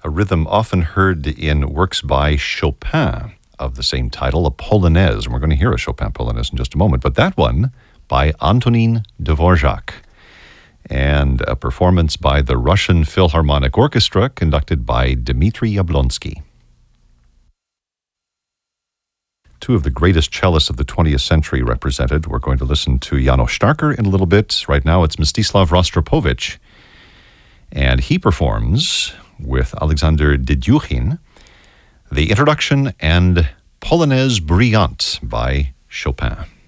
a rhythm often heard in works by Chopin of the same title, a Polonaise. And we're going to hear a Chopin Polonaise in just a moment. But that one by Antonin Dvorak, and a performance by the Russian Philharmonic Orchestra conducted by Dmitry Yablonsky. Two of the greatest cellists of the 20th century represented. We're going to listen to János Starker in a little bit. Right now it's Mstislav Rostropovich, and he performs with Alexander Dedyukhin the introduction and Polonaise Brillante by Chopin.